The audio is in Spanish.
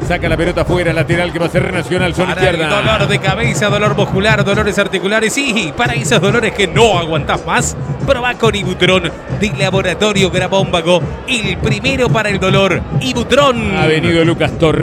Saca la pelota fuera, lateral que va a ser Nacional, zona Para izquierda. el dolor de cabeza, dolor muscular, dolores articulares. Y para esos dolores que no aguantás más, probá con Ibutron de Laboratorio Gramómbago. El primero para el dolor. Ibutron. Ha venido Lucas Torres.